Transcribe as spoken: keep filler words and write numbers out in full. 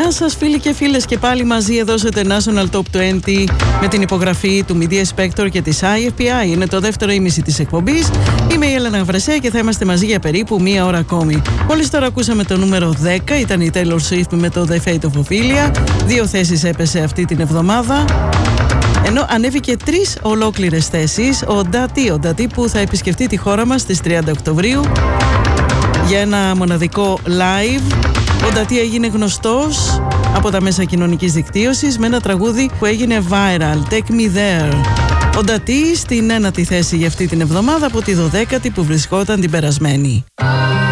Γεια σας φίλοι και φίλες, και πάλι μαζί εδώ στο International Top είκοσι με την υπογραφή του Media Spector και της άι εφ πι άι. Είναι το δεύτερο ήμιση της εκπομπής. Είμαι η Έλενα Βρεσέ και θα είμαστε μαζί για περίπου μία ώρα ακόμη. Μόλις τώρα ακούσαμε το νούμερο δέκα, ήταν η Taylor Swift με το The Fate of Ophelia. Δύο θέσεις έπεσε αυτή την εβδομάδα. Ενώ ανέβηκε τρεις ολόκληρες θέσεις ο Ντάτι, ο Ντάτι που θα επισκεφτεί τη χώρα μας στις τριάντα Οκτωβρίου για ένα μοναδικό live. Ο Ντάτι έγινε γνωστός από τα μέσα κοινωνικής δικτύωσης με ένα τραγούδι που έγινε viral, Take Me There. Ο Ντάτι στην ένατη θέση για αυτή την εβδομάδα από τη δωδέκατη που βρισκόταν την περασμένη.